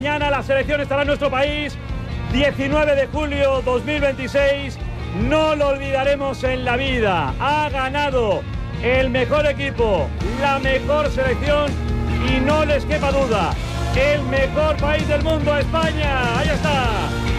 Mañana la selección estará en nuestro país, 19 de julio 2026, no lo olvidaremos en la vida. Ha ganado el mejor equipo, la mejor selección y no les quepa duda, el mejor país del mundo, España. Ahí está.